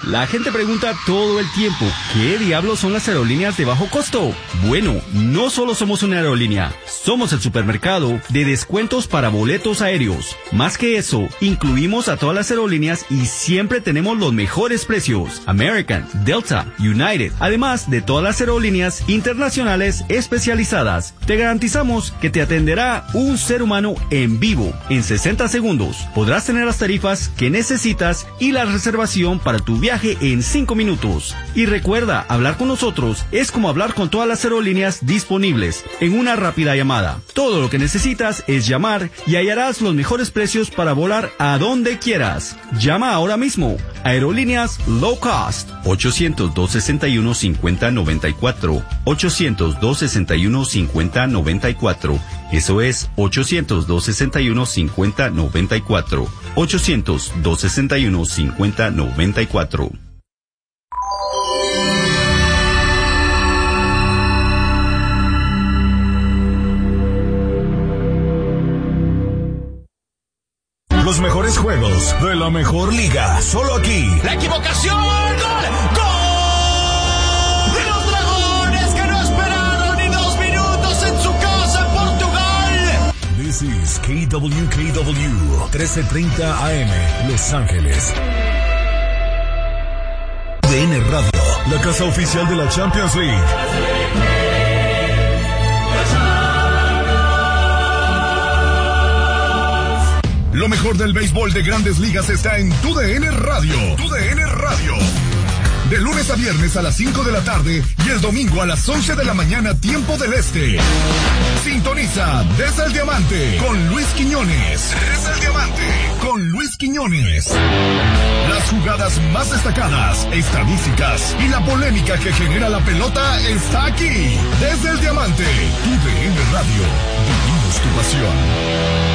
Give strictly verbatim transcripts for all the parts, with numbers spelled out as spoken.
La gente pregunta todo el tiempo, ¿qué diablos son las aerolíneas de bajo costo? Bueno, no solo somos una aerolínea, somos el supermercado de descuentos para boletos aéreos. Más que eso, incluimos a todas las aerolíneas y siempre tenemos los mejores precios. American, Delta, United, además de todas las aerolíneas internacionales especializadas. Te garantizamos que te atenderá un ser humano en vivo. En sesenta segundos podrás tener las tarifas que necesitas y la reservación para tu viaje en cinco minutos. Y recuerda, hablar con nosotros es como hablar con todas las aerolíneas disponibles en una rápida llamada. Todo lo que necesitas es llamar y hallarás los mejores precios para volar a donde quieras. Llama ahora mismo. Aerolíneas Low Cost. ochocientos, dos sesenta y uno, cincuenta noventa y cuatro. ochocientos, dos sesenta y uno, cincuenta noventa y cuatro. Eso es ochocientos, dos sesenta y uno, cincuenta noventa y cuatro. ochocientos, dos sesenta y uno, cincuenta noventa y cuatro. Los mejores juegos de la mejor liga, solo aquí. La equivocación, gol, gol de los Dragones que no esperaron ni dos minutos en su casa, Portugal. This is K W K W, trece treinta A M, Los Ángeles. D N Radio, la casa oficial de la Champions League. Lo mejor del béisbol de Grandes Ligas está en Tu D N Radio. Tu D N Radio. De lunes a viernes a las cinco de la tarde y el domingo a las once de la mañana, tiempo del este. Sintoniza Desde el Diamante con Luis Quiñones. Desde el Diamante con Luis Quiñones. Las jugadas más destacadas, estadísticas y la polémica que genera la pelota está aquí. Desde el Diamante, Tu D N Radio. Vivimos tu pasión.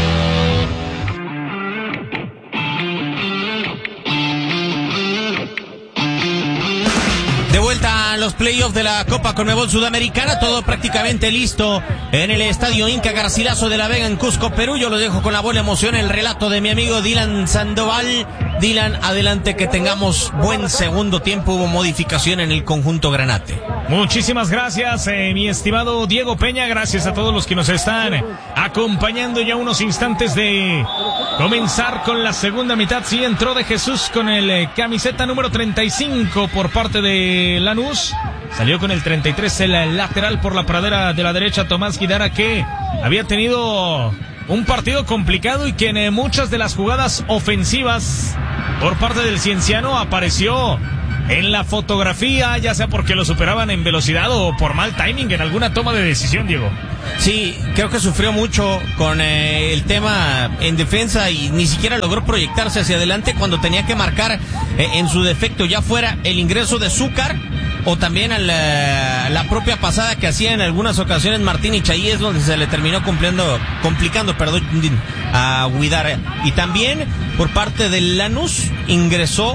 De vuelta a los playoffs de la Copa Conmebol Sudamericana, todo prácticamente listo en el Estadio Inca Garcilaso de la Vega en Cusco, Perú. Yo lo dejo con la buena emoción, el relato de mi amigo Dylan Sandoval. Dylan, adelante, que tengamos buen segundo tiempo. Hubo modificación en el conjunto granate. Muchísimas gracias, eh, mi estimado Diego Peña. Gracias a todos los que nos están acompañando ya unos instantes de comenzar con la segunda mitad. Sí, entró De Jesús con el eh, camiseta número treinta y cinco por parte de Lanús. Salió con el treinta y tres el lateral por la pradera de la derecha, Tomás Guidara, que había tenido un partido complicado y que en eh, muchas de las jugadas ofensivas por parte del Cienciano apareció en la fotografía, ya sea porque lo superaban en velocidad o por mal timing en alguna toma de decisión, Diego. Sí, creo que sufrió mucho con eh, el tema en defensa y ni siquiera logró proyectarse hacia adelante cuando tenía que marcar eh, en su defecto, ya fuera el ingreso de Zúcar o también a la, la propia pasada que hacía en algunas ocasiones Martín Ichaí, es donde se le terminó cumpliendo, complicando perdón, a Guidara. Y también por parte del Lanús ingresó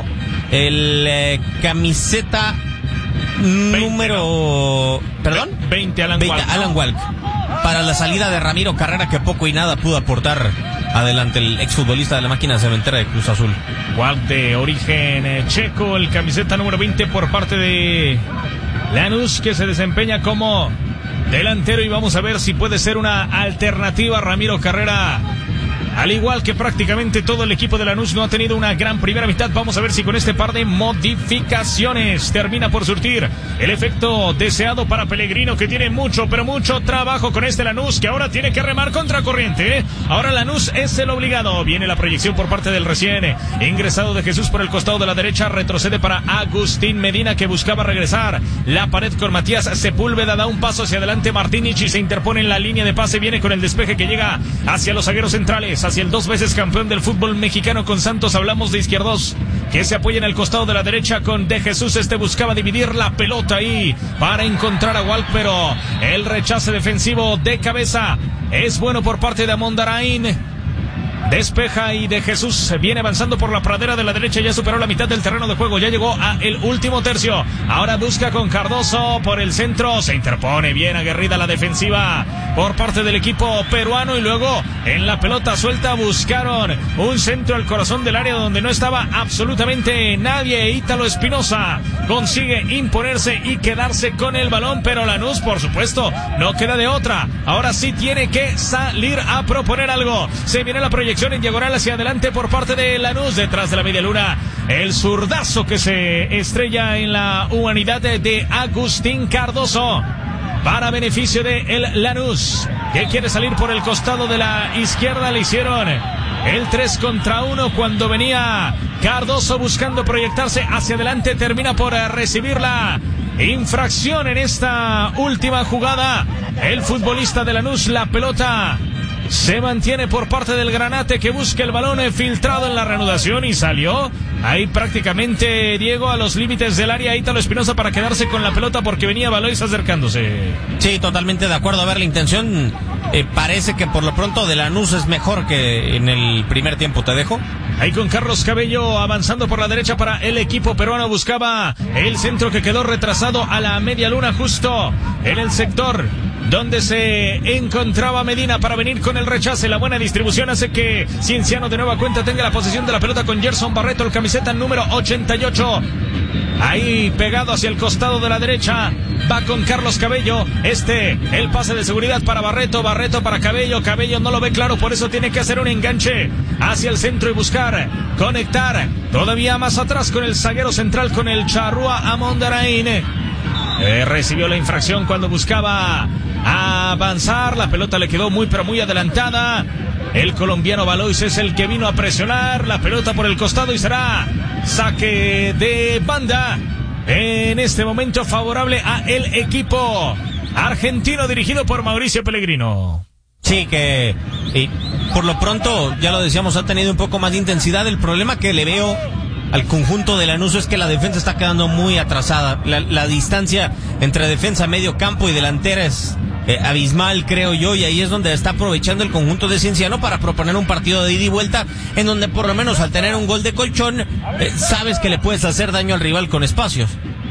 el eh, camiseta veinte, número... ¿no? ¿Perdón? veinte, Alan veinte, Walk. Alan Walk. Para la salida de Ramiro Carrera, que poco y nada pudo aportar adelante el exfutbolista de la máquina cementera de Cruz Azul. Walk de origen eh, checo, el camiseta número veinte por parte de Lanús, que se desempeña como delantero, y vamos a ver si puede ser una alternativa a Ramiro Carrera. Al igual que prácticamente todo el equipo de Lanús no ha tenido una gran primera mitad, vamos a ver si con este par de modificaciones termina por surtir el efecto deseado para Pellegrino, que tiene mucho, pero mucho trabajo con este Lanús, que ahora tiene que remar contracorriente, ¿eh? Ahora Lanús es el obligado. Viene la proyección por parte del recién ingresado De Jesús por el costado de la derecha, retrocede para Agustín Medina, que buscaba regresar la pared con Matías Sepúlveda, da un paso hacia adelante Martínez y se interpone en la línea de pase, viene con el despeje que llega hacia los zagueros centrales, hacia el dos veces campeón del fútbol mexicano con Santos. Hablamos de Izquierdos, que se apoya en el costado de la derecha con De Jesús. Este buscaba dividir la pelota ahí para encontrar a Walk, pero el rechace defensivo de cabeza es bueno por parte de Amondarain. Despeja y de Jesús viene avanzando por la pradera de la derecha. Ya superó la mitad del terreno de juego. Ya llegó a el último tercio. Ahora busca con Cardoso por el centro. Se interpone bien aguerrida la defensiva por parte del equipo peruano. Y luego en la pelota suelta buscaron un centro al corazón del área donde no estaba absolutamente nadie. Ítalo Espinosa consigue imponerse y quedarse con el balón. Pero Lanús, por supuesto, no queda de otra. Ahora sí tiene que salir a proponer algo. Se viene la proyección en diagonal hacia adelante por parte de Lanús, detrás de la media luna, el zurdazo que se estrella en la humanidad de, de Agustín Cardoso, para beneficio de el Lanús, que quiere salir por el costado de la izquierda. Le hicieron el tres contra uno cuando venía Cardoso buscando proyectarse hacia adelante, termina por recibir la infracción en esta última jugada. El futbolista de Lanús, la pelota se mantiene por parte del Granate, que busca el balón filtrado en la reanudación y salió ahí prácticamente, Diego, a los límites del área Ítalo Espinosa para quedarse con la pelota porque venía Valois acercándose. Sí, totalmente de acuerdo. A ver, la intención eh, parece que por lo pronto de Lanús es mejor que en el primer tiempo. Te dejo. Ahí con Carlos Cabello avanzando por la derecha para el equipo peruano. Buscaba el centro que quedó retrasado a la media luna, justo en el sector donde se encontraba Medina para venir con el rechace. La buena distribución hace que Cienciano de nueva cuenta tenga la posesión de la pelota con Gerson Barreto, el camiseta número ochenta y ocho. Ahí pegado hacia el costado de la derecha, va con Carlos Cabello. Este, el pase de seguridad para Barreto, Barreto para Cabello. Cabello no lo ve claro, por eso tiene que hacer un enganche hacia el centro y buscar conectar todavía más atrás con el zaguero central, con el Charrúa Amondarain. Eh, recibió la infracción cuando buscaba avanzar. La pelota le quedó muy pero muy adelantada. El colombiano Valois es el que vino a presionar la pelota por el costado y será saque de banda en este momento favorable a el equipo argentino dirigido por Mauricio Pellegrino. Sí, que y por lo pronto, ya lo decíamos, ha tenido un poco más de intensidad. El problema que le veo al conjunto de Lanús es que la defensa está quedando muy atrasada. La, la distancia entre defensa, medio campo y delantera es eh, abismal, creo yo, y ahí es donde está aprovechando el conjunto de Cienciano para proponer un partido de ida y vuelta, en donde por lo menos al tener un gol de colchón, eh, sabes que le puedes hacer daño al rival con espacios.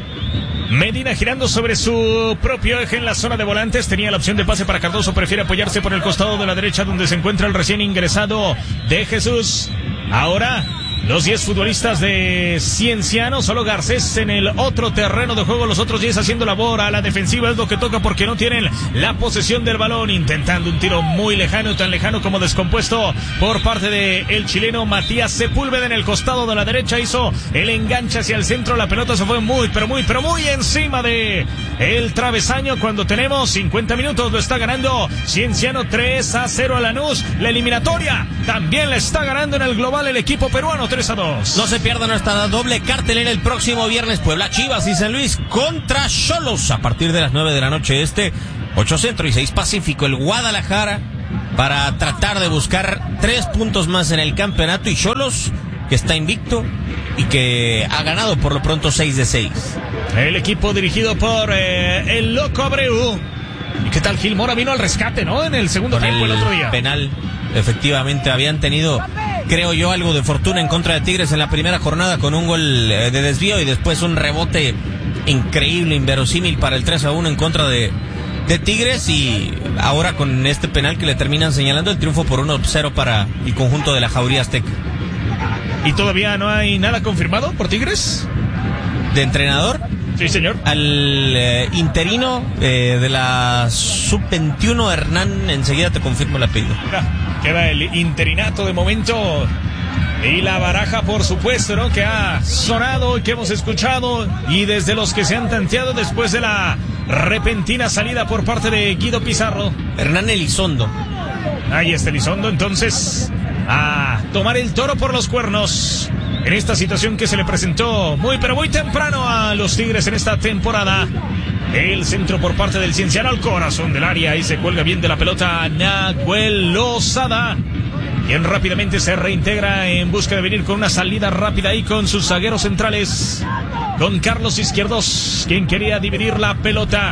Medina girando sobre su propio eje en la zona de volantes. Tenía la opción de pase para Cardoso. Prefiere apoyarse por el costado de la derecha, donde se encuentra el recién ingresado de Jesús. Ahora los diez futbolistas de Cienciano, solo Garcés en el otro terreno de juego, los otros diez haciendo labor a la defensiva, es lo que toca porque no tienen la posesión del balón, intentando un tiro muy lejano, tan lejano como descompuesto por parte de el chileno Matías Sepúlveda en el costado de la derecha, hizo el enganche hacia el centro, la pelota se fue muy, pero muy, pero muy encima de el travesaño cuando tenemos cincuenta minutos, lo está ganando Cienciano tres a cero a Lanús, la eliminatoria también la está ganando en el global el equipo peruano tres a dos. No se pierda nuestra doble cartelera el próximo viernes, Puebla, Chivas y San Luis contra Xolos a partir de las nueve de la noche este, ocho Centro y seis Pacífico, el Guadalajara, para tratar de buscar tres puntos más en el campeonato, y Xolos, que está invicto y que ha ganado por lo pronto seis de seis. El equipo dirigido por eh, el Loco Abreu. ¿Y qué tal Gil Mora? Vino al rescate, ¿no? En el segundo Con tiempo el, el otro día. Penal, efectivamente, habían tenido, creo yo, algo de fortuna en contra de Tigres en la primera jornada con un gol de desvío y después un rebote increíble, inverosímil para el tres a uno en contra de, de Tigres, y ahora con este penal que le terminan señalando, el triunfo por uno a cero para el conjunto de la Jauría Azteca. ¿Y todavía no hay nada confirmado por Tigres? ¿De entrenador? Sí, señor. Al eh, interino eh, de la sub veintiuno, Hernán, enseguida te confirmo el apellido. Queda el interinato de momento. Y la baraja, por supuesto, ¿no? Que ha sonado y que hemos escuchado. Y desde los que se han tanteado después de la repentina salida por parte de Guido Pizarro. Hernán Elizondo. Ahí está Elizondo, entonces, a tomar el toro por los cuernos. En esta situación que se le presentó muy pero muy temprano a los Tigres en esta temporada. El centro por parte del Cienciano al corazón del área. Y se cuelga bien de la pelota Nahuel Lozada, quien rápidamente se reintegra en busca de venir con una salida rápida ahí con sus zagueros centrales. Con Carlos Izquierdos, quien quería dividir la pelota.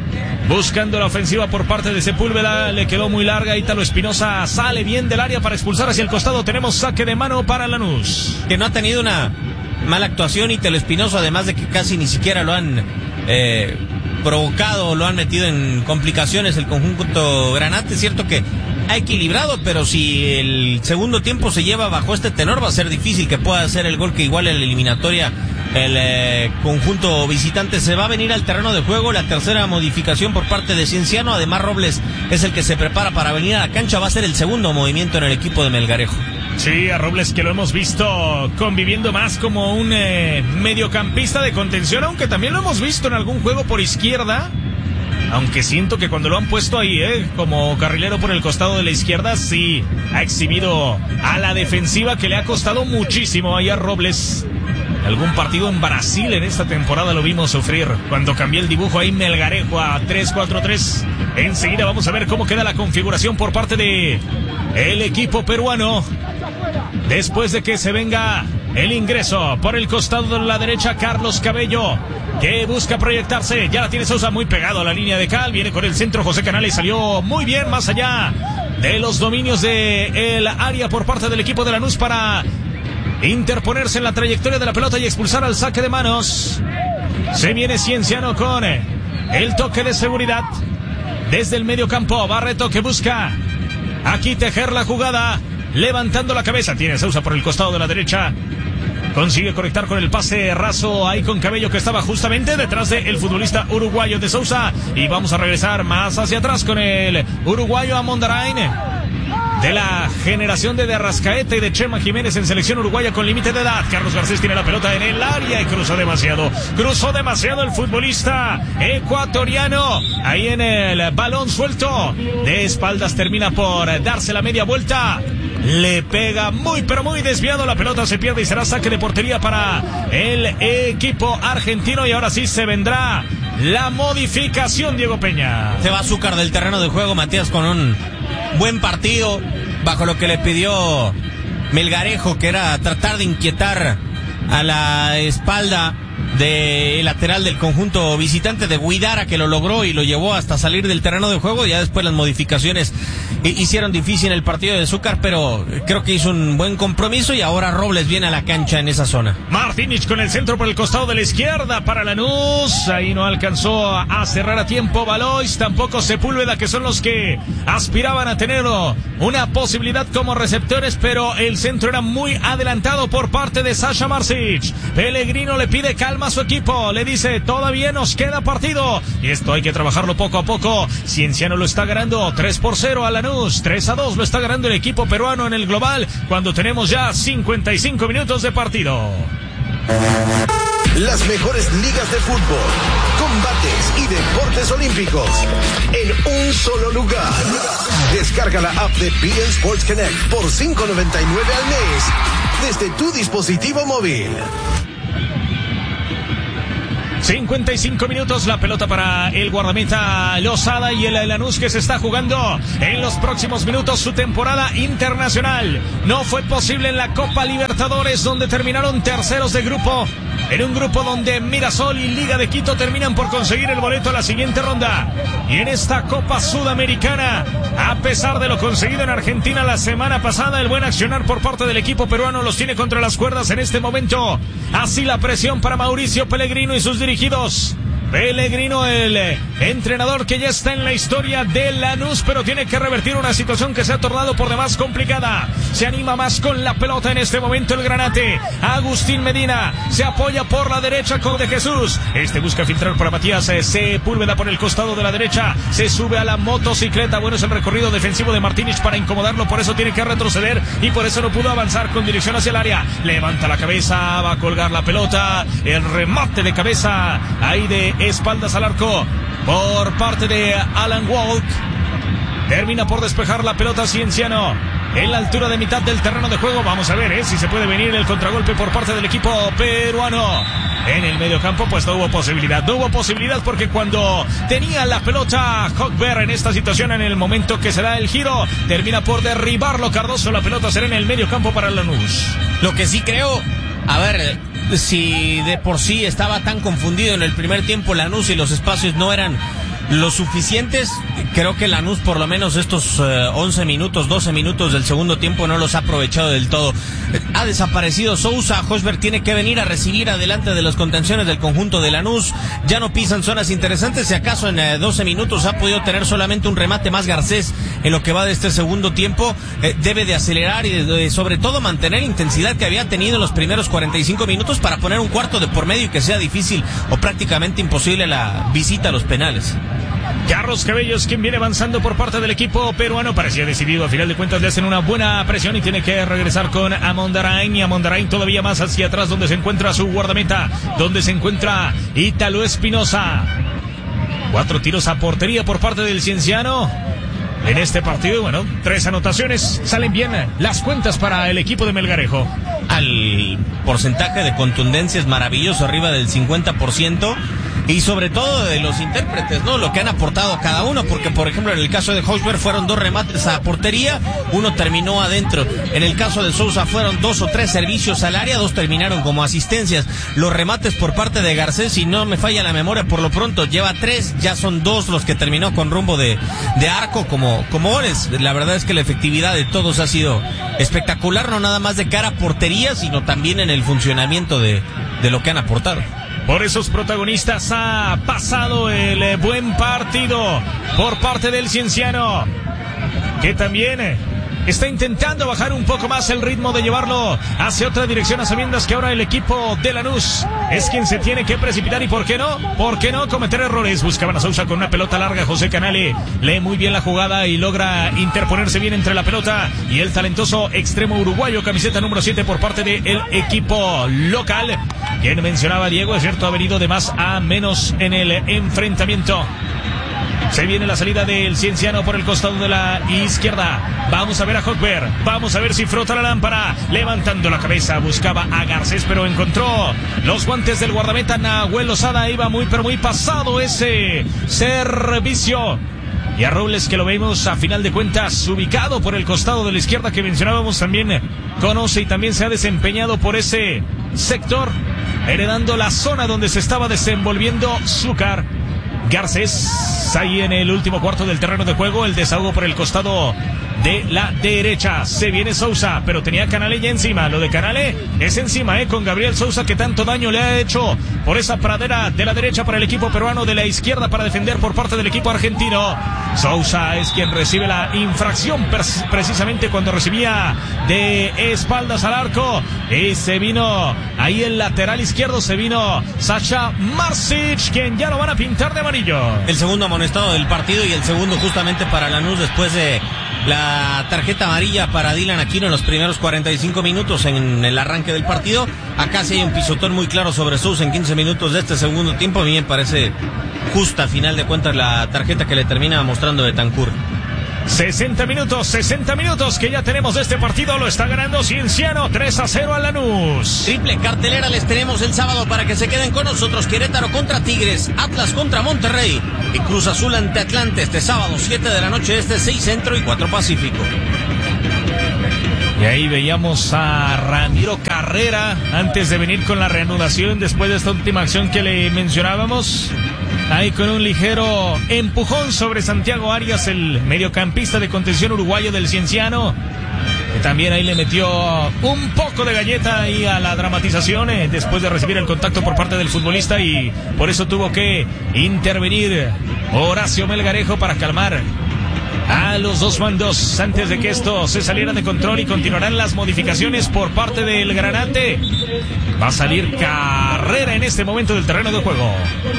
buscando la ofensiva por parte de Sepúlveda, le quedó muy larga. Ítalo Espinosa sale bien del área para expulsar hacia el costado. Tenemos saque de mano para Lanús, que no ha tenido una mala actuación Ítalo Espinosa, además de que casi ni siquiera lo han eh, provocado, lo han metido en complicaciones el conjunto Granate. Es cierto que ha equilibrado, pero si el segundo tiempo se lleva bajo este tenor, va a ser difícil que pueda hacer el gol que iguale en la eliminatoria el eh, conjunto visitante. Se va a venir al terreno de juego la tercera modificación por parte de Cienciano. Además, Robles es el que se prepara para venir a la cancha. Va a ser el segundo movimiento en el equipo de Melgarejo. Sí, a Robles, que lo hemos visto conviviendo más como un eh, mediocampista de contención, aunque también lo hemos visto en algún juego por izquierda. Aunque siento que cuando lo han puesto ahí, eh, como carrilero por el costado de la izquierda, sí ha exhibido a la defensiva, que le ha costado muchísimo ahí a Robles. Algún partido en Brasil en esta temporada lo vimos sufrir cuando cambió el dibujo ahí Melgarejo a tres cuatro tres. Enseguida vamos a ver cómo queda la configuración por parte de el equipo peruano, después de que se venga el ingreso por el costado de la derecha. Carlos Cabello, que busca proyectarse, ya la tiene Sousa muy pegado a la línea de cal, viene con el centro José Canales, salió muy bien más allá de los dominios de el área por parte del equipo de Lanús para interponerse en la trayectoria de la pelota y expulsar al saque de manos. Se viene Cienciano con el toque de seguridad desde el medio campo. Barreto, que busca aquí tejer la jugada, levantando la cabeza, tiene Sousa por el costado de la derecha, consigue conectar con el pase raso ahí con Cabello, que estaba justamente detrás del futbolista uruguayo de Sousa. Y vamos a regresar más hacia atrás con el uruguayo a Mondarain, de la generación de, de Arrascaeta y de Chema Jiménez en selección uruguaya con límite de edad. Carlos Garcés tiene la pelota en el área y cruzó demasiado. Cruzó demasiado el futbolista ecuatoriano. Ahí en el balón suelto. De espaldas termina por darse la media vuelta. Le pega muy pero muy desviado. La pelota se pierde y será saque de portería para el equipo argentino. Y ahora sí se vendrá la modificación, Diego Peña. Se va Zúcar del terreno de juego, Matías, con un buen partido, bajo lo que le pidió Melgarejo, que era tratar de inquietar a la espalda del lateral del conjunto visitante de Guidara, que lo logró y lo llevó hasta salir del terreno de juego. Ya después las modificaciones hicieron difícil el partido de Zúcar, pero creo que hizo un buen compromiso y ahora Robles viene a la cancha en esa zona. Martínez con el centro por el costado de la izquierda para Lanús. Ahí no alcanzó a cerrar a tiempo Valois, tampoco Sepúlveda, que son los que aspiraban a tener una posibilidad como receptores, pero el centro era muy adelantado por parte de Sasha Marsic. Pellegrino le pide calma a su equipo, le dice todavía nos queda partido y esto hay que trabajarlo poco a poco. Cienciano lo está ganando tres por cero a Lanús, tres a dos lo está ganando el equipo peruano en el global cuando tenemos ya cincuenta y cinco minutos de partido. Las mejores ligas de fútbol, combates y deportes olímpicos en un solo lugar. Descarga la app de B N Sports Connect por cinco noventa y nueve al mes desde tu dispositivo móvil. cincuenta y cinco minutos, la pelota para el guardameta Lozada y el Lanús, que se está jugando en los próximos minutos su temporada internacional. No fue posible en la Copa Libertadores, donde terminaron terceros de grupo, en un grupo donde Mirasol y Liga de Quito terminan por conseguir el boleto a la siguiente ronda. Y en esta Copa Sudamericana, a pesar de lo conseguido en Argentina la semana pasada, el buen accionar por parte del equipo peruano los tiene contra las cuerdas en este momento. Así la presión para Mauricio Pellegrino y sus dirigidos. Pellegrino, el entrenador que ya está en la historia de Lanús, pero tiene que revertir una situación que se ha tornado por demás complicada. Se anima más con la pelota en este momento el Granate. Agustín Medina se apoya por la derecha con De Jesús. Este busca filtrar para Matías Sepúlveda por el costado de la derecha. Se sube a la motocicleta. Bueno, es el recorrido defensivo de Martínez para incomodarlo, por eso tiene que retroceder y por eso no pudo avanzar con dirección hacia el área. Levanta la cabeza, va a colgar la pelota. El remate de cabeza ahí de espaldas al arco por parte de Alan Walk. Termina por despejar la pelota Cienciano en la altura de mitad del terreno de juego. Vamos a ver eh, si se puede venir el contragolpe por parte del equipo peruano. En el medio campo pues no hubo posibilidad. No hubo posibilidad porque cuando tenía la pelota Hochberg en esta situación, en el momento que se da el giro, termina por derribarlo Cardoso. La pelota será en el medio campo para Lanús. Lo que sí creo, a ver, si de por sí estaba tan confundido en el primer tiempo Lanús y los espacios no eran Lo suficientes, creo que Lanús por lo menos estos eh, once minutos, doce minutos del segundo tiempo no los ha aprovechado del todo. Eh, ha desaparecido Sousa, Hochberg tiene que venir a recibir adelante de las contenciones del conjunto de Lanús, ya no pisan zonas interesantes, si acaso en eh, doce minutos ha podido tener solamente un remate más Garcés en lo que va de este segundo tiempo. Eh, debe de acelerar y de, de, sobre todo mantener intensidad que había tenido en los primeros cuarenta y cinco minutos para poner un cuarto de por medio y que sea difícil o prácticamente imposible la visita a los penales. Carlos Cabellos, quien viene avanzando por parte del equipo peruano, parecía decidido. A final de cuentas le hacen una buena presión y tiene que regresar con Amondarain. Y Amondarain todavía más hacia atrás, donde se encuentra su guardameta, donde se encuentra Ítalo Espinosa. Cuatro tiros a portería por parte del Cienciano en este partido. Bueno, tres anotaciones. Salen bien las cuentas para el equipo de Melgarejo. Al porcentaje de contundencia es maravilloso, arriba del cincuenta por ciento. Y sobre todo de los intérpretes, ¿no? Lo que han aportado cada uno, porque por ejemplo en el caso de Hochberg fueron dos remates a portería, uno terminó adentro. En el caso de Sousa fueron dos o tres servicios al área, dos terminaron como asistencias. Los remates por parte de Garcés, si no me falla la memoria, por lo pronto lleva tres, ya son dos los que terminó con rumbo de, de arco como, como goles. La verdad es que la efectividad de todos ha sido espectacular, no nada más de cara a portería, sino también en el funcionamiento de, de lo que han aportado. Por esos protagonistas ha pasado el buen partido por parte del Cienciano, que también está intentando bajar un poco más el ritmo de llevarlo hacia otra dirección, a sabiendas que ahora el equipo de Lanús es quien se tiene que precipitar. Y por qué no, por qué no cometer errores. Buscaban a Sousa con una pelota larga. José Canale lee muy bien la jugada y logra interponerse bien entre la pelota y el talentoso extremo uruguayo, camiseta número siete por parte del equipo local. Quien mencionaba Diego, es cierto, ha venido de más a menos en el enfrentamiento. Se viene la salida del Cienciano por el costado de la izquierda. Vamos a ver a Hochberg. Vamos a ver si frota la lámpara. Levantando la cabeza. Buscaba a Garcés, pero encontró los guantes del guardameta Nahuel Lozada. Iba muy, pero muy pasado ese servicio. Y a Robles, que lo vemos a final de cuentas ubicado por el costado de la izquierda que mencionábamos, también conoce y también se ha desempeñado por ese sector, heredando la zona donde se estaba desenvolviendo Zúcar. Garcés ahí en el último cuarto del terreno de juego, el desahogo por el costado de la derecha. Se viene Sousa, pero tenía Canale ya encima. Lo de Canale es encima, eh, con Gabriel Sousa, que tanto daño le ha hecho por esa pradera de la derecha para el equipo peruano, de la izquierda para defender por parte del equipo argentino. Sousa es quien recibe la infracción precisamente cuando recibía de espaldas al arco, y se vino ahí el lateral izquierdo, se vino Sasha Marsic, quien ya lo van a pintar de amarillo. El segundo amonestado del partido y el segundo justamente para Lanús después de la tarjeta amarilla para Dylan Aquino en los primeros cuarenta y cinco minutos en el arranque del partido. Acá sí hay un pisotón muy claro sobre Sousa en quince minutos de este segundo tiempo. A mí me parece justa, a final de cuentas, la tarjeta que le termina mostrando Betancur. sesenta minutos, sesenta minutos que ya tenemos de este partido. Lo está ganando Cienciano tres a cero a Lanús. Triple cartelera les tenemos el sábado para que se queden con nosotros. Querétaro contra Tigres, Atlas contra Monterrey y Cruz Azul ante Atlante este sábado, siete de la noche este, seis Centro y cuatro Pacífico. Y ahí veíamos a Ramiro Carrera antes de venir con la reanudación después de esta última acción que le mencionábamos. Ahí con un ligero empujón sobre Santiago Arias, el mediocampista de contención uruguayo del Cienciano, que también ahí le metió un poco de galleta ahí a la dramatización eh, después de recibir el contacto por parte del futbolista, y por eso tuvo que intervenir Horacio Melgarejo para calmar a los dos mandos antes de que esto se saliera de control. Y continuarán las modificaciones por parte del Granate. Va a salir Carrera en este momento del terreno de juego.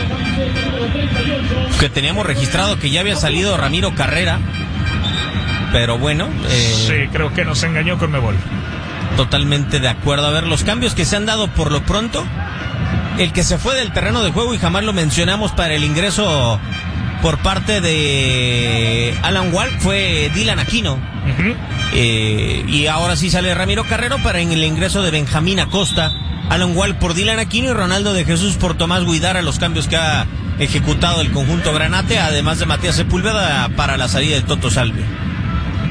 Que teníamos registrado que ya había salido Ramiro Carrera, pero bueno, eh... sí, creo que nos engañó Conmebol. Totalmente de acuerdo. A ver, los cambios que se han dado por lo pronto. El que se fue del terreno de juego y jamás lo mencionamos para el ingreso por parte de Alan Walk fue Dylan Aquino. Uh-huh. eh, y ahora sí sale Ramiro Carrero para en el ingreso de Benjamín Acosta. Alan Walk por Dylan Aquino y Ronaldo de Jesús por Tomás Guidara, los cambios que ha ejecutado el conjunto Granate, además de Matías Sepúlveda para la salida de Toto Salvio.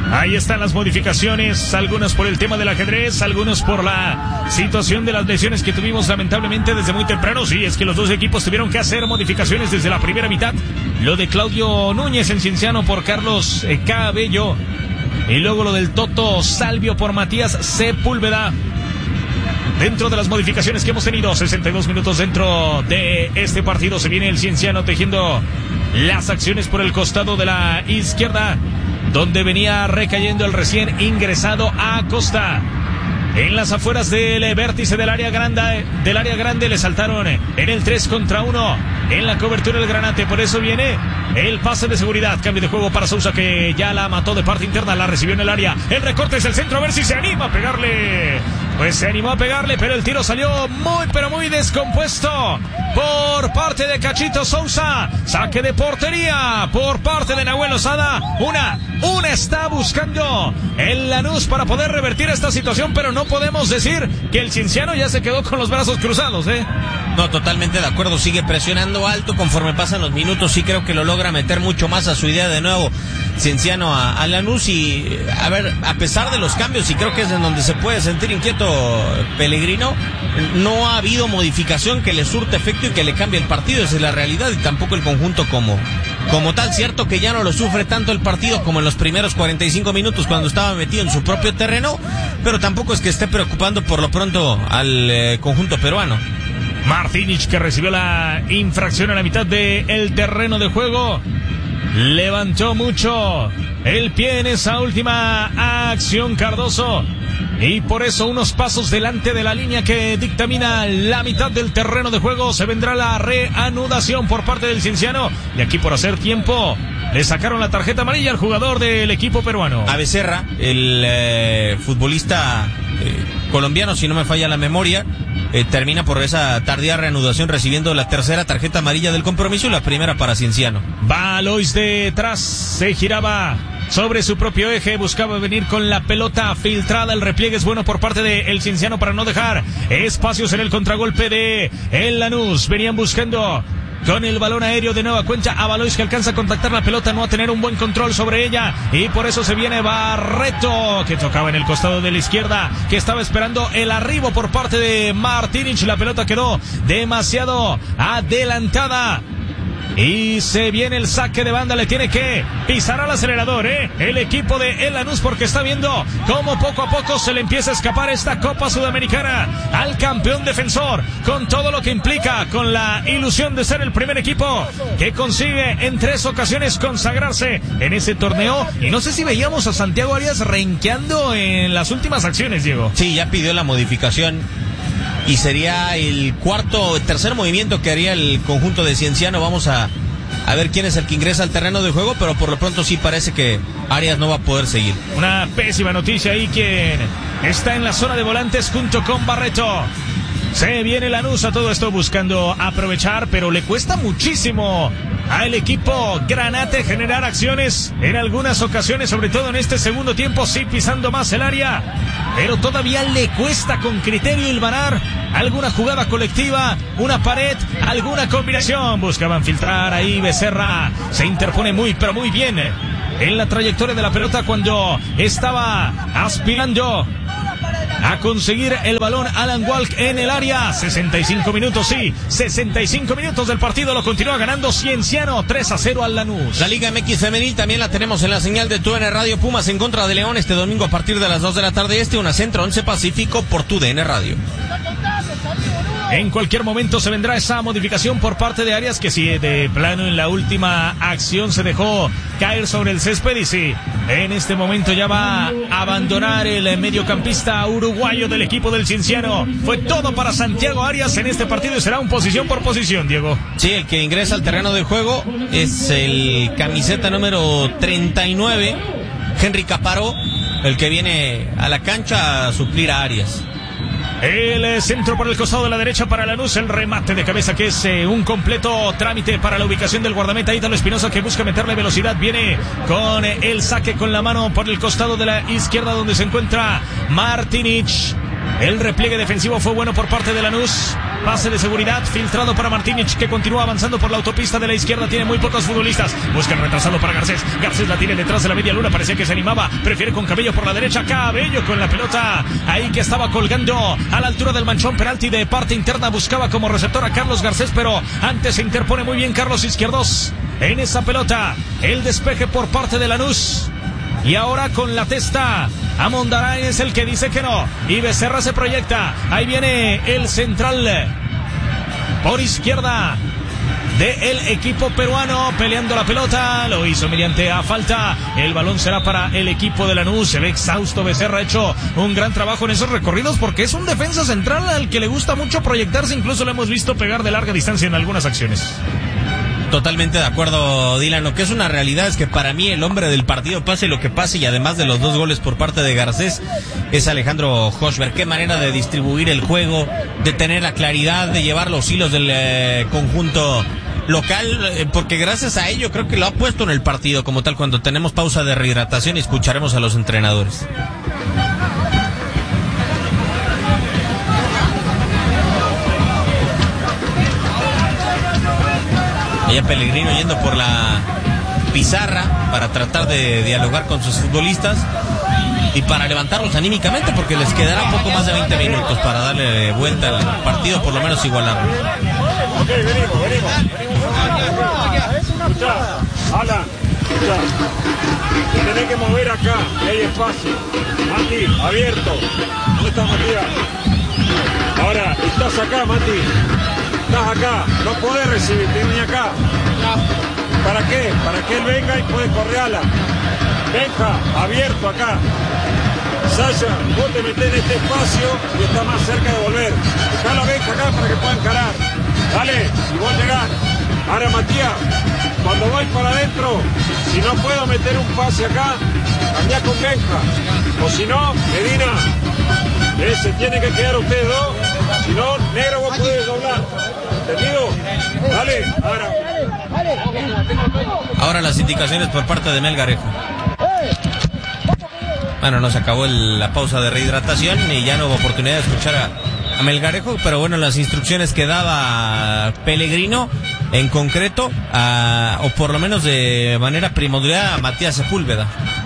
Ahí están las modificaciones, algunas por el tema del ajedrez, algunos por la situación de las lesiones que tuvimos lamentablemente desde muy temprano. Sí, es que los dos equipos tuvieron que hacer modificaciones desde la primera mitad. Lo de Claudio Núñez en Cienciano por Carlos eh, Cabello. Y luego lo del Toto Salvio por Matías Sepúlveda. Dentro de las modificaciones que hemos tenido, sesenta y dos minutos dentro de este partido, se viene el Cienciano tejiendo las acciones por el costado de la izquierda, donde venía recayendo el recién ingresado Acosta. En las afueras del vértice del área grande, del área grande le saltaron en el tres contra uno en la cobertura del Granate. Por eso viene el pase de seguridad. Cambio de juego para Sousa, que ya la mató de parte interna, la recibió en el área. El recorte es el centro, a ver si se anima a pegarle. Pues se animó a pegarle, pero el tiro salió muy, pero muy descompuesto por parte de Cachito Sousa. Saque de portería por parte de Nahuel Lozada. Una, una está buscando el Lanús para poder revertir esta situación, pero no podemos decir que el Cienciano ya se quedó con los brazos cruzados, ¿eh? No, totalmente de acuerdo. Sigue presionando alto conforme pasan los minutos. Sí creo que lo logra meter mucho más a su idea de nuevo Cienciano a, a Lanús. Y a ver, a pesar de los cambios, y creo que es en donde se puede sentir inquieto Pellegrino, no ha habido modificación que le surte efecto y que le cambie el partido. Esa es la realidad. Y tampoco el conjunto como, como tal. Cierto que ya no lo sufre tanto el partido como en los primeros cuarenta y cinco minutos cuando estaba metido en su propio terreno, pero tampoco es que esté preocupando por lo pronto al eh, conjunto peruano. Martínez, que recibió la infracción a la mitad del terreno de juego, levantó mucho el pie en esa última acción Cardoso, y por eso unos pasos delante de la línea que dictamina la mitad del terreno de juego. Se vendrá la reanudación por parte del Cienciano, y aquí por hacer tiempo le sacaron la tarjeta amarilla al jugador del equipo peruano. A Becerra, el eh, futbolista eh, colombiano, si no me falla la memoria, eh, termina por esa tardía reanudación recibiendo la tercera tarjeta amarilla del compromiso y la primera para Cienciano. Valois detrás, se giraba sobre su propio eje, buscaba venir con la pelota filtrada. El repliegue es bueno por parte de el Cienciano para no dejar espacios en el contragolpe de el Lanús. Venían buscando con el balón aéreo de nueva cuenta a Valois, que alcanza a contactar la pelota, no a tener un buen control sobre ella, y por eso se viene Barreto, que tocaba en el costado de la izquierda, que estaba esperando el arribo por parte de Martínez. La pelota quedó demasiado adelantada y se viene el saque de banda. Le tiene que pisar al acelerador, ¿eh? el equipo de el Lanús, porque está viendo cómo poco a poco se le empieza a escapar esta Copa Sudamericana al campeón defensor, con todo lo que implica, con la ilusión de ser el primer equipo que consigue en tres ocasiones consagrarse en ese torneo. Y no sé si veíamos a Santiago Arias renqueando en las últimas acciones, Diego. Sí, ya pidió la modificación y sería el cuarto, el tercer movimiento que haría el conjunto de Cienciano. Vamos a, a ver quién es el que ingresa al terreno de juego, pero por lo pronto sí parece que Arias no va a poder seguir. Una pésima noticia ahí, quien está en la zona de volantes junto con Barreto. Se viene Lanús a todo esto buscando aprovechar, pero le cuesta muchísimo al equipo Granate generar acciones en algunas ocasiones, sobre todo en este segundo tiempo, sí pisando más el área, pero todavía le cuesta con criterio hilvanar alguna jugada colectiva, una pared, alguna combinación. Buscaban filtrar ahí, Becerra se interpone muy pero muy bien en la trayectoria de la pelota cuando estaba aspirando a conseguir el balón Alan Walk en el área. sesenta y cinco minutos, sí, sesenta y cinco minutos del partido. Lo continúa ganando Cienciano, tres a cero al Lanús. La Liga M X Femenil también la tenemos en la señal de Tu D N Radio. Pumas en contra de León este domingo a partir de las dos de la tarde este, una Centro once Pacífico por Tu D N Radio. En cualquier momento se vendrá esa modificación por parte de Arias, que si de plano en la última acción se dejó caer sobre el césped, y sí, en este momento ya va a abandonar el mediocampista uruguayo del equipo del Cienciano. Fue todo para Santiago Arias en este partido y será un posición por posición, Diego. Sí, el que ingresa al terreno de juego es el camiseta número treinta y nueve, Henry Caparó, el que viene a la cancha a suplir a Arias. El centro por el costado de la derecha para Lanús, el remate de cabeza que es eh, un completo trámite para la ubicación del guardameta Ítalo Espinosa, que busca meterle velocidad. Viene con eh, el saque con la mano por el costado de la izquierda donde se encuentra Martínez. El repliegue defensivo fue bueno por parte de Lanús. Pase de seguridad filtrado para Martínez, que continúa avanzando por la autopista de la izquierda. Tiene muy pocos futbolistas. Busca el retrasado para Garcés. Garcés la tiene detrás de la media luna. Parecía que se animaba. Prefiere con Cabello por la derecha. Cabello con la pelota ahí que estaba colgando a la altura del manchón. Penalti de parte interna. Buscaba como receptor a Carlos Garcés, pero antes se interpone muy bien Carlos Izquierdos en esa pelota. El despeje por parte de Lanús. Y ahora con la testa, Amondarán es el que dice que no. Y Becerra se proyecta. Ahí viene el central por izquierda del equipo peruano peleando la pelota. Lo hizo mediante a falta. El balón será para el equipo de Lanús. Se ve exhausto. Becerra ha hecho un gran trabajo en esos recorridos porque es un defensa central al que le gusta mucho proyectarse. Incluso lo hemos visto pegar de larga distancia en algunas acciones. Totalmente de acuerdo, Dylan. Lo que es una realidad es que para mí el hombre del partido, pase lo que pase, y además de los dos goles por parte de Garcés, es Alejandro Hochberg. Qué manera de distribuir el juego, de tener la claridad, de llevar los hilos del eh, conjunto local, eh, porque gracias a ello creo que lo ha puesto en el partido como tal. Cuando tenemos pausa de rehidratación y escucharemos a los entrenadores. Allá Pellegrino yendo por la pizarra para tratar de dialogar con sus futbolistas y para levantarlos anímicamente, porque les quedará poco más de veinte minutos para darle vuelta al partido, por lo menos igualarlo. Ok, venimos, venimos. Escuchá, Alan, escuchá. Te tenés que mover acá, que hay espacio. Mati, abierto. ¿Dónde estás, Matías? Ahora, estás acá, Mati. Estás acá, no podés recibir, ni acá. ¿Para qué? Para que él venga y puede correr ala. Benja, abierto acá. Sasha, vos te metés en este espacio y estás más cerca de volver. Dejalo a Benja acá para que pueda encarar. Dale, y vos llegás. Ahora, Matías, cuando voy para adentro, si no puedo meter un pase acá, cambiá con Benja. O si no, Medina, eh, se tiene que quedar ustedes dos. Si no, negro, vos podés doblar. ¿Entendido? Dale, ahora. Ahora las indicaciones por parte de Melgarejo. Bueno, no se acabó el, la pausa de rehidratación y ya no hubo oportunidad de escuchar a, a Melgarejo, pero bueno, las instrucciones que daba Pellegrino en concreto, a, o por lo menos de manera primordial, a Matías Sepúlveda.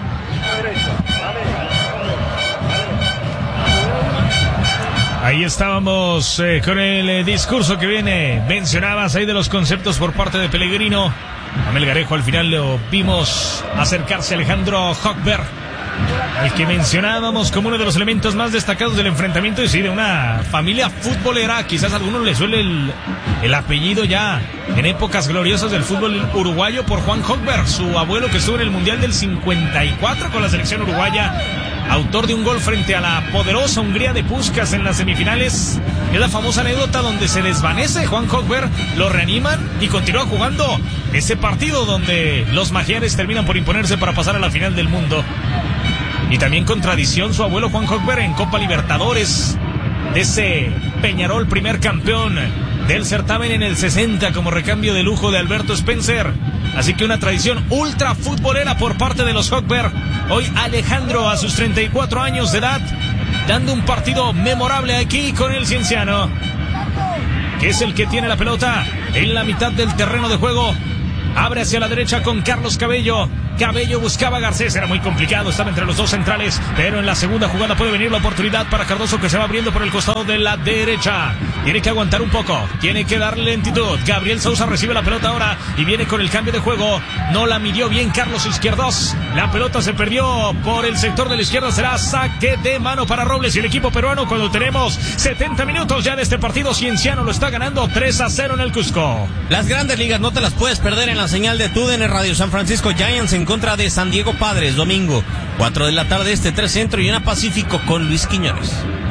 Ahí estábamos eh, con el eh, discurso que viene. Mencionabas ahí de los conceptos por parte de Pellegrino. A Melgarejo al final lo vimos acercarse a Alejandro Hochberg, al que mencionábamos como uno de los elementos más destacados del enfrentamiento, y sí, de una familia futbolera. Quizás a algunos le suele el, el apellido ya en épocas gloriosas del fútbol uruguayo por Juan Hochberg, su abuelo, que estuvo en el Mundial del cincuenta y cuatro con la selección uruguaya, autor de un gol frente a la poderosa Hungría de Puskás en las semifinales. Es la famosa anécdota donde se desvanece Juan Hochberg, lo reaniman y continúa jugando ese partido donde los magiares terminan por imponerse para pasar a la final del mundo. Y también con tradición su abuelo Juan Hochberg en Copa Libertadores, de ese Peñarol, primer campeón del certamen en el sesenta como recambio de lujo de Alberto Spencer. Así que una tradición ultra futbolera por parte de los Hochberg. Hoy Alejandro, a sus treinta y cuatro años de edad, dando un partido memorable aquí con el Cienciano, que es el que tiene la pelota en la mitad del terreno de juego. Abre hacia la derecha con Carlos Cabello. Cabello buscaba a Garcés, era muy complicado, estaba entre los dos centrales, pero en la segunda jugada puede venir la oportunidad para Cardoso, que se va abriendo por el costado de la derecha. Tiene que aguantar un poco, tiene que darle lentitud. Gabriel Sousa recibe la pelota ahora y viene con el cambio de juego. No la midió bien Carlos Izquierdos. La pelota se perdió por el sector de la izquierda. Será saque de mano para Robles y el equipo peruano, cuando tenemos setenta minutos ya de este partido. Cienciano lo está ganando tres a cero en el Cusco. Las grandes ligas no te las puedes perder en la señal de tu D N Radio. San Francisco Giants en contra de San Diego Padres, domingo, cuatro de la tarde, este tres Centro y una Pacífico con Luis Quiñones.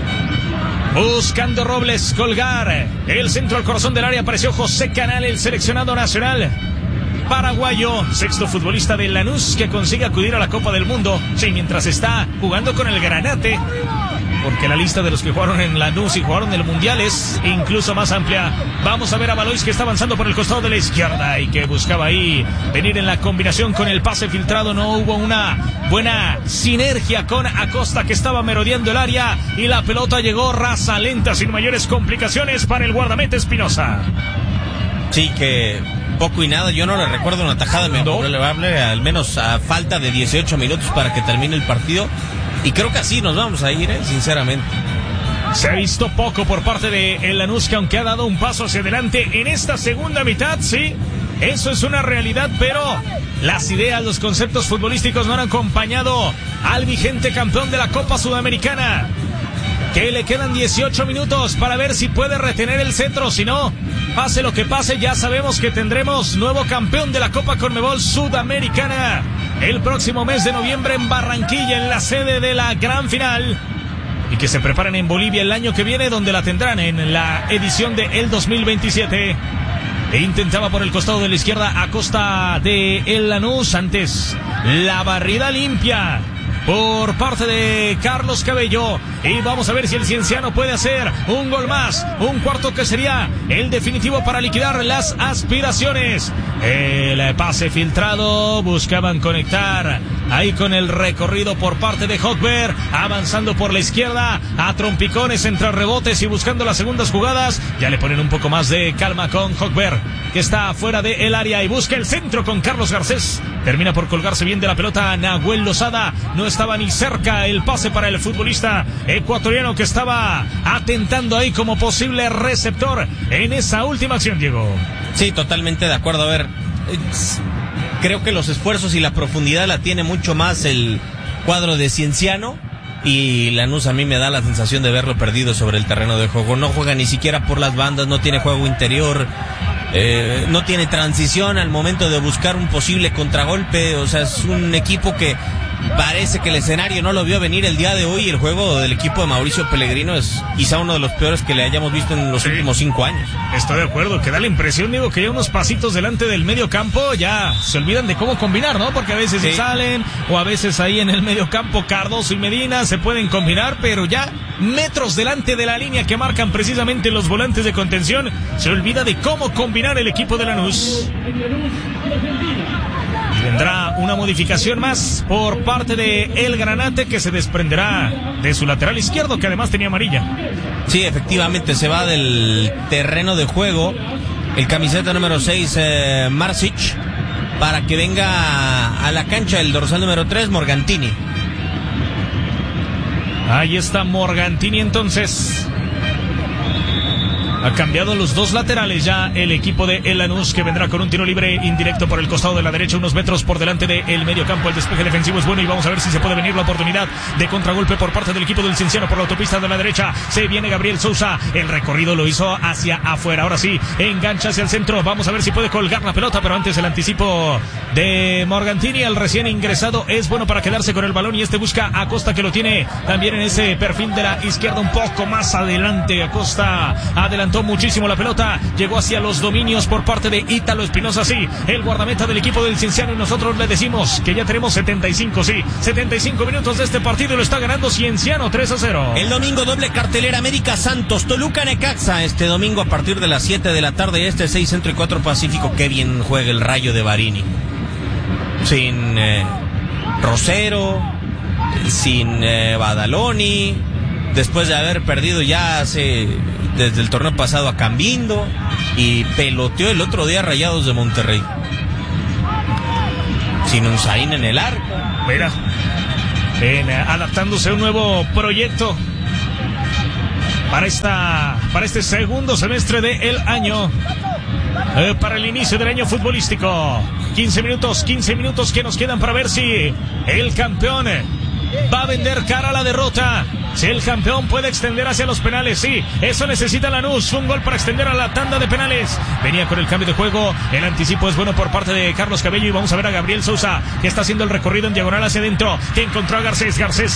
Buscando Robles colgar el centro al corazón del área, apareció José Canal, el seleccionado nacional paraguayo, sexto futbolista de Lanús que consigue acudir a la Copa del Mundo. Sí, mientras está jugando con el Granate porque la lista de los que jugaron en Lanús y jugaron en el Mundial es incluso más amplia. Vamos a ver a Valois, que está avanzando por el costado de la izquierda y que buscaba ahí venir en la combinación con el pase filtrado. No hubo una buena sinergia con Acosta, que estaba merodeando el área, y la pelota llegó rasa, lenta, sin mayores complicaciones para el guardameta Espinosa. Sí, que poco y nada, yo no le recuerdo una tajada memorable, al menos a falta de dieciocho minutos para que termine el partido, y creo que así nos vamos a ir, ¿eh? Sinceramente. Se ha visto poco por parte de el Lanús, que aunque ha dado un paso hacia adelante en esta segunda mitad, sí, eso es una realidad, pero las ideas, los conceptos futbolísticos no han acompañado al vigente campeón de la Copa Sudamericana, que le quedan dieciocho minutos para ver si puede retener el centro. Si no, pase lo que pase, ya sabemos que tendremos nuevo campeón de la Copa Conmebol Sudamericana el próximo mes de noviembre en Barranquilla, en la sede de la gran final, y que se preparen en Bolivia el año que viene, donde la tendrán en la edición de el dos mil veintisiete. E intentaba por el costado de la izquierda a costa de el Lanús. Antes la barrida limpia por parte de Carlos Cabello, y vamos a ver si el Cienciano puede hacer un gol más, un cuarto que sería el definitivo para liquidar las aspiraciones. El pase filtrado, buscaban conectar ahí con el recorrido por parte de Hogberg, avanzando por la izquierda a trompicones entre rebotes y buscando las segundas jugadas. Ya le ponen un poco más de calma con Hogberg, que está fuera del área y busca el centro con Carlos Garcés. Termina por colgarse bien de la pelota Nahuel Lozada. No estaba ni cerca el pase para el futbolista ecuatoriano, que estaba atentando ahí como posible receptor en esa última acción, Diego. Sí, totalmente de acuerdo. A ver, creo que los esfuerzos y la profundidad la tiene mucho más el cuadro de Cienciano, y Lanús a mí me da la sensación de verlo perdido sobre el terreno de juego. No juega ni siquiera por las bandas, no tiene juego interior, eh, no tiene transición al momento de buscar un posible contragolpe. O sea, es un equipo que parece que el escenario no lo vio venir el día de hoy. El juego del equipo de Mauricio Pellegrino es quizá uno de los peores que le hayamos visto en los sí. últimos cinco años. Estoy de acuerdo, que da la impresión, digo, que ya unos pasitos delante del medio campo ya se olvidan de cómo combinar, ¿no? Porque a veces sí. se salen, o a veces ahí en el medio campo Cardoso y Medina se pueden combinar, pero ya metros delante de la línea que marcan precisamente los volantes de contención, se olvida de cómo combinar el equipo de Lanús. Vendrá una modificación más por parte de el Granate, que se desprenderá de su lateral izquierdo, que además tenía amarilla. Sí, efectivamente, se va del terreno de juego el camiseta número seis, eh, Marsic, para que venga a la cancha el dorsal número tres, Morgantini. Ahí está Morgantini entonces. Ha cambiado los dos laterales ya el equipo de el Lanús, que vendrá con un tiro libre indirecto por el costado de la derecha, unos metros por delante del medio campo. El despeje defensivo es bueno y vamos a ver si se puede venir la oportunidad de contragolpe por parte del equipo del Cienciano por la autopista de la derecha. Se viene Gabriel Sousa, el recorrido lo hizo hacia afuera. Ahora sí, engancha hacia el centro. Vamos a ver si puede colgar la pelota, pero antes el anticipo de Morgantini, el recién ingresado, es bueno para quedarse con el balón, y este busca a Acosta, que lo tiene también en ese perfil de la izquierda un poco más adelante. Acosta adelante muchísimo la pelota, llegó hacia los dominios por parte de Ítalo Espinosa, sí, el guardameta del equipo del Cienciano, y nosotros le decimos que ya tenemos setenta y cinco, sí, setenta y cinco minutos de este partido, y lo está ganando Cienciano tres a cero. El domingo doble cartelera, América Santos, Toluca Necaxa, este domingo a partir de las siete de la tarde, este seis Centro y cuatro Pacífico. Qué bien juega el Rayo de Barini, sin eh, Rosero, sin eh, Badaloni, después de haber perdido ya hace desde el torneo pasado a Cambindo, y peloteó el otro día Rayados de Monterrey sin un Zain en el arco. Mira, en, eh, adaptándose a un nuevo proyecto para esta para este segundo semestre del año, eh, para el inicio del año futbolístico. quince minutos, quince minutos que nos quedan para ver si el campeón va a vender cara a la derrota, si el campeón puede extender hacia los penales. Sí, eso necesita Lanús, un gol para extender a la tanda de penales. Venía con el cambio de juego, el anticipo es bueno por parte de Carlos Cabello, y vamos a ver a Gabriel Sousa, que está haciendo el recorrido en diagonal hacia adentro, que encontró a Garcés, Garcés